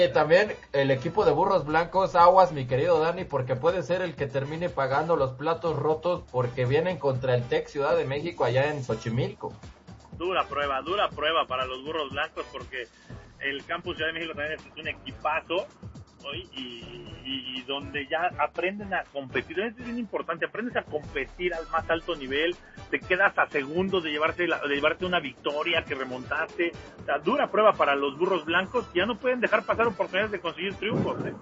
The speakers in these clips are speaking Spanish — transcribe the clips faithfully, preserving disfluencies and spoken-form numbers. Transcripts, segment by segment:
También el equipo de Burros Blancos, aguas mi querido Dani, porque puede ser el que termine pagando los platos rotos porque vienen contra el Tec Ciudad de México allá en Xochimilco. Dura prueba, dura prueba para los Burros Blancos porque el Campus Ciudad de México también es un equipazo, ¿no? y, y, y donde ya aprenden a competir. Eso es bien importante, aprendes a competir al más alto nivel, te quedas a segundos de llevarse la, de llevarte una victoria que remontaste. O sea, dura prueba para los Burros Blancos, que ya no pueden dejar pasar oportunidades de conseguir triunfos, ¿eh?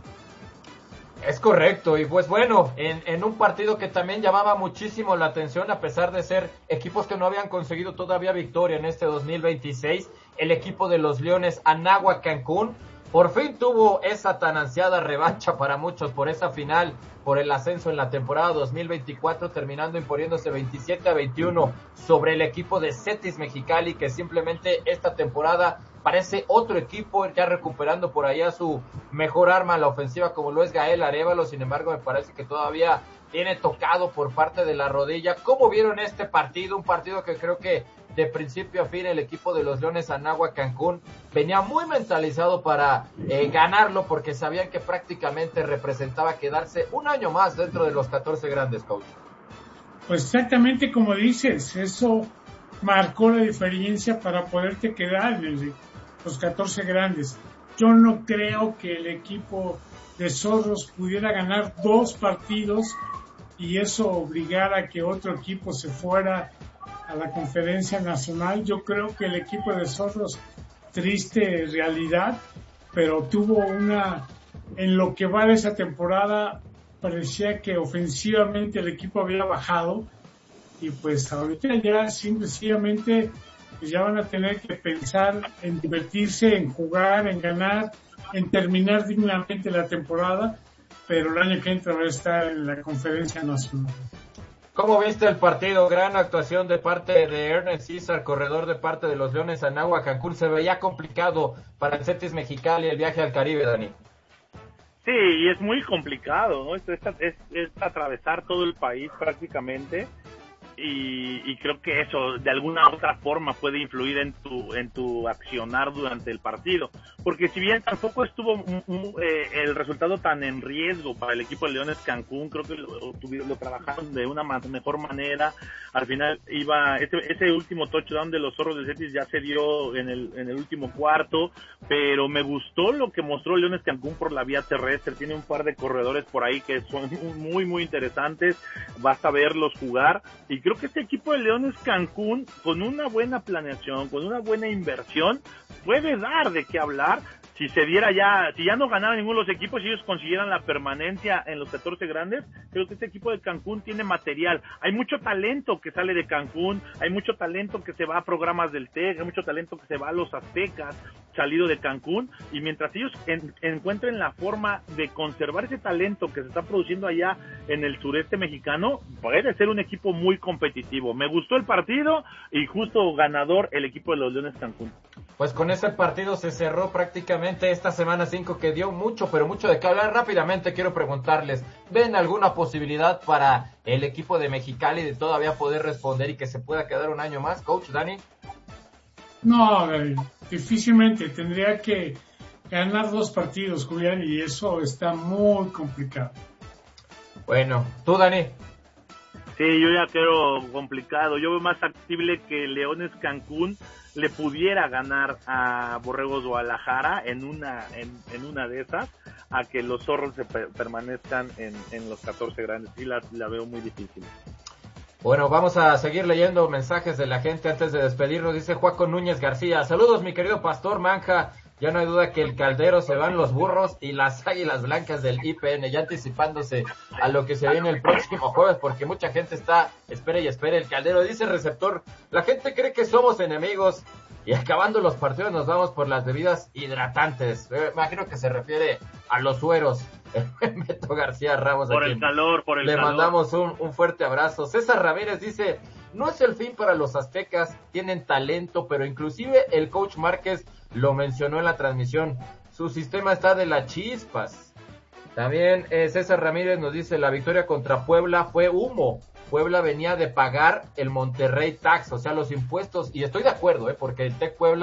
Es correcto, y pues bueno, en, en un partido que también llamaba muchísimo la atención, a pesar de ser equipos que no habían conseguido todavía victoria en este dos mil veintiséis, el equipo de los Leones Anáhuac Cancún por fin tuvo esa tan ansiada revancha para muchos por esa final, por el ascenso en la temporada dos mil veinticuatro, terminando imponiéndose veintisiete a veintiuno sobre el equipo de Cetis Mexicali, que simplemente esta temporada parece otro equipo, ya recuperando por allá su mejor arma a la ofensiva, como lo es Gael Arévalo. Sin embargo, me parece que todavía tiene tocado por parte de la rodilla. ¿Cómo vieron este partido? Un partido que creo que de principio a fin el equipo de los Leones Anáhuac Cancún venía muy mentalizado para eh, ganarlo, porque sabían que prácticamente representaba quedarse un año más dentro de los catorce grandes, coach. Pues exactamente como dices, eso marcó la diferencia para poderte quedar en los catorce grandes. Yo no creo que el equipo de Zorros pudiera ganar dos partidos y eso obligara a que otro equipo se fuera a la conferencia nacional. Yo creo que el equipo de Zorros, triste realidad, pero tuvo una, en lo que va de esa temporada, parecía que ofensivamente el equipo había bajado, y pues ahorita ya simplemente pues ya van a tener que pensar en divertirse, en jugar, en ganar, en terminar dignamente la temporada, pero el año que entra va a estar en la conferencia nacional. ¿Cómo viste el partido? Gran actuación de parte de Ernest César, corredor de parte de los Leones Anáhuac Cancún. Se veía complicado para el Cetis Mexicali el viaje al Caribe, Dani. Sí, y es muy complicado, ¿no? Esto es, es, es atravesar todo el país prácticamente. Y, y creo que eso de alguna otra forma puede influir en tu en tu accionar durante el partido, porque si bien tampoco estuvo un, un, eh, el resultado tan en riesgo para el equipo de Leones Cancún, creo que lo, lo, lo trabajaron de una más, mejor manera. Al final iba ese, ese último touchdown de los Zorros de Cetis ya se dio en el en el último cuarto, pero me gustó lo que mostró Leones Cancún por la vía terrestre. Tiene un par de corredores por ahí que son muy muy interesantes, basta verlos jugar. Y creo que este equipo de Leones Cancún, con una buena planeación, con una buena inversión, puede dar de qué hablar. Si se diera ya, si ya no ganara ninguno de los equipos y ellos consiguieran la permanencia en los catorce grandes, creo que este equipo de Cancún tiene material. Hay mucho talento que sale de Cancún, hay mucho talento que se va a programas del TEC, hay mucho talento que se va a los Aztecas, salido de Cancún, y mientras ellos en, encuentren la forma de conservar ese talento que se está produciendo allá en el sureste mexicano, puede ser un equipo muy competitivo. Me gustó el partido y justo ganador el equipo de los Leones Cancún. Pues con ese partido se cerró prácticamente esta semana cinco, que dio mucho, pero mucho de qué hablar. Rápidamente quiero preguntarles, ¿ven alguna posibilidad para el equipo de Mexicali de todavía poder responder y que se pueda quedar un año más, coach Dani? No, difícilmente. Tendría que ganar dos partidos, Julián, y eso está muy complicado. Bueno, ¿tú, Dani? Sí, yo ya creo complicado. Yo veo más factible que Leones Cancún le pudiera ganar a Borregos Guadalajara en una en, en una de esas, a que los Zorros se per- permanezcan en, en los catorce grandes. Sí, la, la veo muy difícil. Bueno, vamos a seguir leyendo mensajes de la gente antes de despedirnos. Dice Juaco Núñez García: saludos, mi querido Pastor Manja. Ya no hay duda que el Caldero se van los burros y las Águilas Blancas del I P N, ya anticipándose a lo que se viene el próximo jueves, porque mucha gente está, espere y espere. El Caldero dice receptor: la gente cree que somos enemigos y acabando los partidos nos vamos por las bebidas hidratantes. Me imagino que se refiere a los sueros. Beto García Ramos, por el calor, por el le calor. mandamos un, un fuerte abrazo. César Ramírez dice: no es el fin para los aztecas, tienen talento, pero inclusive el coach Márquez lo mencionó en la transmisión, su sistema está de las chispas. También eh, César Ramírez nos dice: la victoria contra Puebla fue humo, Puebla venía de pagar el Monterrey Tax, o sea los impuestos, y estoy de acuerdo, eh, porque el Tec Puebla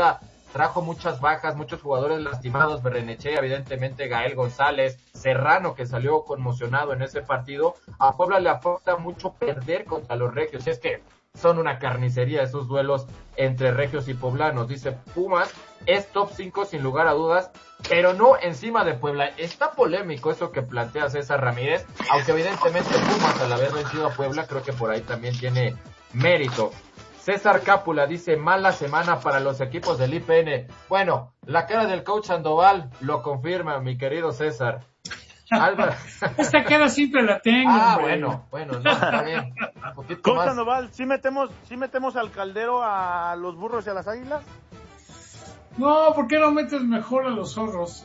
trajo muchas bajas, muchos jugadores lastimados, Berrenechea, evidentemente Gael González, Serrano, que salió conmocionado en ese partido. A Puebla le afecta mucho perder contra los regios, y es que son una carnicería esos duelos entre regios y poblanos. Dice, Pumas es top cinco sin lugar a dudas, pero no encima de Puebla. Está polémico eso que plantea César Ramírez, aunque evidentemente Pumas, al haber vencido a Puebla, creo que por ahí también tiene mérito. César Cápula dice, mala semana para los equipos del I P N. Bueno, la cara del coach Sandoval lo confirma, mi querido César. Álvaro. Esta cara siempre la tengo. Ah, hombre. bueno, bueno, no, está bien. Un poquito Coach más. Sandoval, ¿sí metemos, ¿sí metemos al Caldero a los burros y a las águilas? No, ¿por qué no metes mejor a los zorros?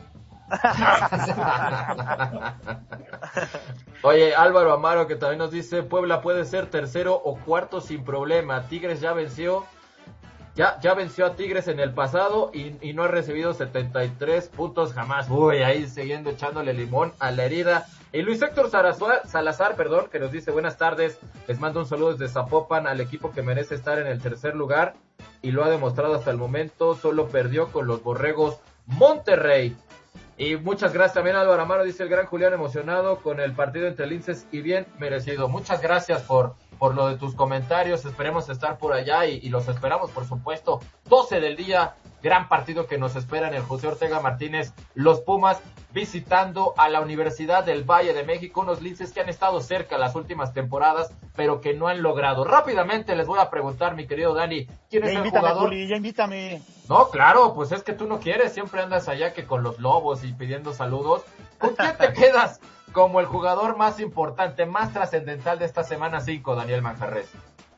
Oye, Álvaro Amaro, que también nos dice, Puebla puede ser tercero o cuarto sin problema. Tigres ya venció, ya, ya venció a Tigres en el pasado y, y no ha recibido setenta y tres puntos jamás. Uy, ahí siguiendo echándole limón a la herida. Y Luis Héctor Salazar, Salazar, perdón, que nos dice, buenas tardes, les mando un saludo desde Zapopan al equipo que merece estar en el tercer lugar y lo ha demostrado hasta el momento, solo perdió con los Borregos Monterrey. Y muchas gracias también a Álvaro Amaro, dice el gran Julián, emocionado con el partido entre Linces y bien merecido. Muchas gracias por, por lo de tus comentarios, esperemos estar por allá y, y los esperamos, por supuesto, doce del día, gran partido que nos espera en el José Ortega Martínez, los Pumas visitando a la Universidad del Valle de México, unos Linces que han estado cerca las últimas temporadas, pero que no han logrado. Rápidamente les voy a preguntar, mi querido Dani, ¿quién es Ya el invítame, jugador? Juli, ya invítame. No, claro, pues es que tú no quieres, siempre andas allá que con los lobos y pidiendo saludos. ¿Con quién te quedas como el jugador más importante, más trascendental de esta semana cinco, Daniel Manjarres?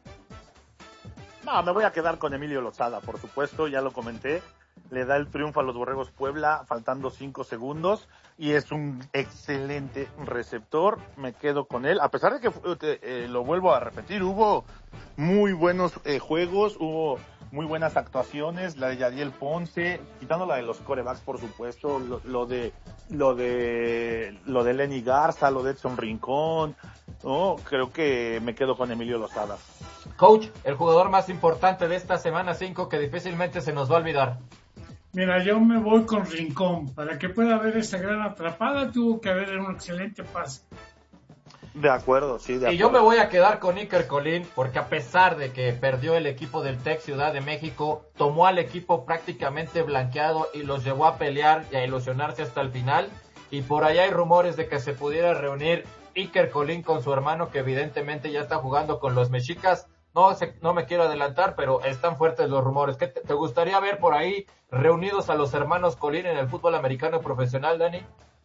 No, me voy a quedar con Emilio Lozada, por supuesto, ya lo comenté. Le da el triunfo a los Borregos Puebla, faltando cinco segundos, y es un excelente receptor. Me quedo con él, a pesar de que, eh, lo vuelvo a repetir, hubo muy buenos eh, juegos, hubo muy buenas actuaciones, la de Yadiel Ponce, quitando la de los corebacks, por supuesto, lo, lo de lo de lo de Lenny Garza, lo de Edson Rincón, no, creo que me quedo con Emilio Lozada. Coach, el jugador más importante de esta semana cinco que difícilmente se nos va a olvidar. Mira, yo me voy con Rincón. Para que pueda haber esa gran atrapada, tuvo que haber un excelente pase. De acuerdo, sí, de acuerdo. Y yo me voy a quedar con Iker Colín, porque a pesar de que perdió el equipo del Tec Ciudad de México, tomó al equipo prácticamente blanqueado y los llevó a pelear y a ilusionarse hasta el final. Y por allá hay rumores de que se pudiera reunir Iker Colín con su hermano, que evidentemente ya está jugando con los mexicas. No sé, no me quiero adelantar, pero están fuertes los rumores. ¿Qué te, te gustaría ver por ahí reunidos a los hermanos Colín en el fútbol americano profesional, Dani?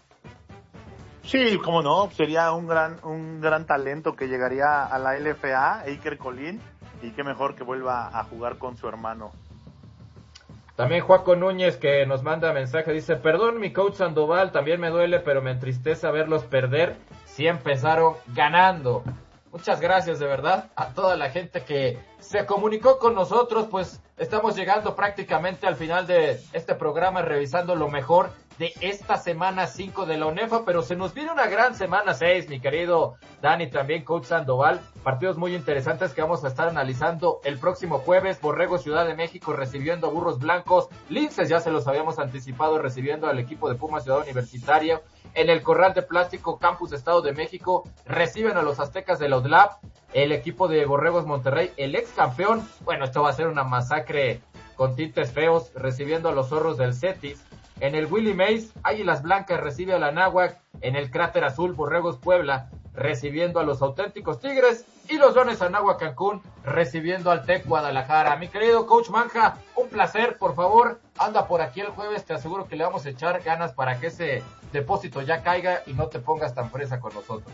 Sí, cómo no, sería un gran un gran talento que llegaría a la L F A, Iker Colín, y qué mejor que vuelva a jugar con su hermano. También Juaco Núñez, que nos manda mensaje, dice, perdón mi coach Sandoval, también me duele, pero me entristece verlos perder si empezaron ganando. Muchas gracias de verdad a toda la gente que se comunicó con nosotros, pues estamos llegando prácticamente al final de este programa, revisando lo mejor de esta semana cinco de la UNEFA, pero se nos viene una gran semana seis, mi querido Dani, también coach Sandoval, partidos muy interesantes que vamos a estar analizando el próximo jueves. Borrego Ciudad de México recibiendo a Burros Blancos, Linces ya se los habíamos anticipado recibiendo al equipo de Pumas Ciudad Universitaria. En el Corral de Plástico Campus Estado de México reciben a los Aztecas de la U D L A P, el equipo de Borregos Monterrey, el ex campeón, bueno, esto va a ser una masacre con tintes feos, recibiendo a los Zorros del Cetis. En el Willie Mays, Águilas Blancas recibe a la Anáhuac, en el Cráter Azul, Borregos Puebla, recibiendo a los Auténticos Tigres, y los Leones Anáhuac Cancún, recibiendo al Tec Guadalajara. Mi querido coach Manja, un placer, por favor, anda por aquí el jueves, te aseguro que le vamos a echar ganas para que ese depósito ya caiga y no te pongas tan fresa con nosotros.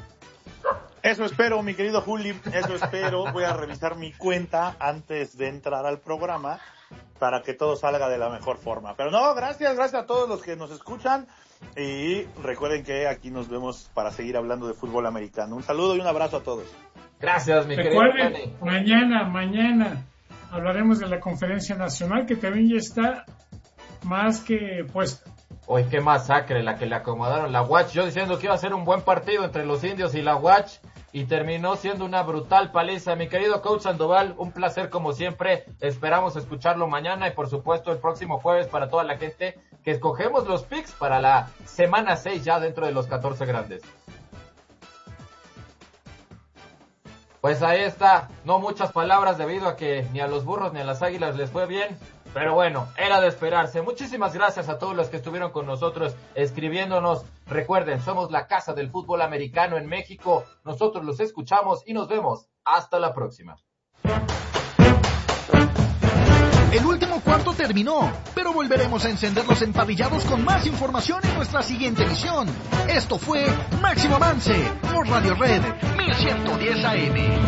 Eso espero, mi querido Juli, eso espero. Voy a revisar mi cuenta antes de entrar al programa para que todo salga de la mejor forma. Pero no, gracias, gracias a todos los que nos escuchan y recuerden que aquí nos vemos para seguir hablando de fútbol americano. Un saludo y un abrazo a todos. Gracias, mi querido Recuerden, Dani. mañana, mañana hablaremos de la Conferencia Nacional, que también ya está más que puesta. Uy, qué masacre la que le acomodaron la Watch. Yo diciendo que iba a ser un buen partido entre los indios y la Watch. y terminó siendo una brutal paliza. Mi querido coach Sandoval, un placer como siempre, esperamos escucharlo mañana y por supuesto el próximo jueves para toda la gente que escogemos los picks para la semana seis ya dentro de los catorce grandes. Pues ahí está, no muchas palabras debido a que ni a los burros ni a las águilas les fue bien, pero bueno, era de esperarse. Muchísimas gracias a todos los que estuvieron con nosotros escribiéndonos. Recuerden, somos la casa del fútbol americano en México, nosotros los escuchamos y nos vemos. Hasta la próxima. El último cuarto terminó, pero volveremos a encender los empavillados con más información en nuestra siguiente emisión. Esto fue Máximo Avance por Radio Red mil ciento diez A M.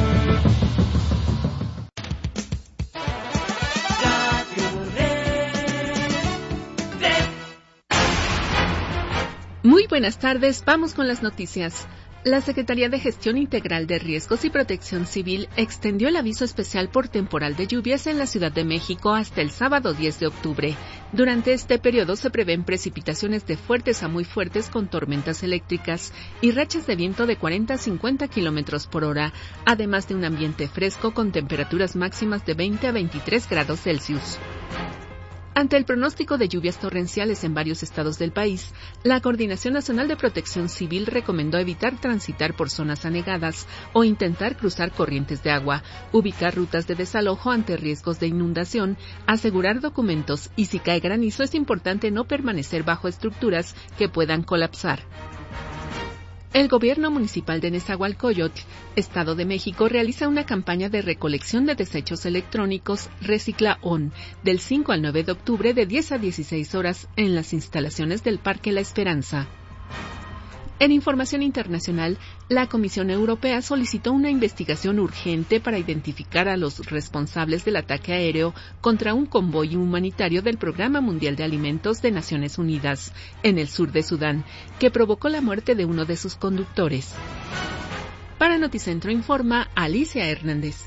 Muy buenas tardes, vamos con las noticias. La Secretaría de Gestión Integral de Riesgos y Protección Civil extendió el aviso especial por temporal de lluvias en la Ciudad de México hasta el sábado diez de octubre. Durante este periodo se prevén precipitaciones de fuertes a muy fuertes con tormentas eléctricas y rachas de viento de cuarenta a cincuenta kilómetros por hora, además de un ambiente fresco con temperaturas máximas de veinte a veintitrés grados Celsius. Ante el pronóstico de lluvias torrenciales en varios estados del país, la Coordinación Nacional de Protección Civil recomendó evitar transitar por zonas anegadas o intentar cruzar corrientes de agua, ubicar rutas de desalojo ante riesgos de inundación, asegurar documentos y si cae granizo es importante no permanecer bajo estructuras que puedan colapsar. El gobierno municipal de Nezahualcóyotl, Estado de México, realiza una campaña de recolección de desechos electrónicos Recicla On del cinco al nueve de octubre de diez a dieciséis horas en las instalaciones del Parque La Esperanza. En información internacional, la Comisión Europea solicitó una investigación urgente para identificar a los responsables del ataque aéreo contra un convoy humanitario del Programa Mundial de Alimentos de Naciones Unidas, en el sur de Sudán, que provocó la muerte de uno de sus conductores. Para Noticentro informa Alicia Hernández.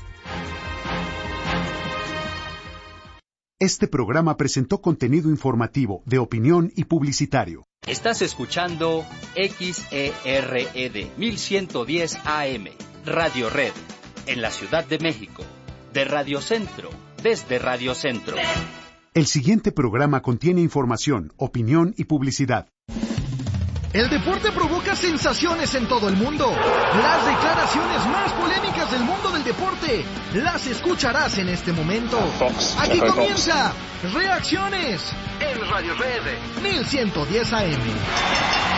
Este programa presentó contenido informativo, de opinión y publicitario. Estás escuchando X E R E D mil ciento diez A M, Radio Red, en la Ciudad de México, de Radio Centro, desde Radio Centro. El siguiente programa contiene información, opinión y publicidad. El deporte provoca sensaciones en todo el mundo. Las declaraciones más polémicas del mundo del deporte las escucharás en este momento. Aquí comienza Reacciones en Radio Red mil ciento diez A M.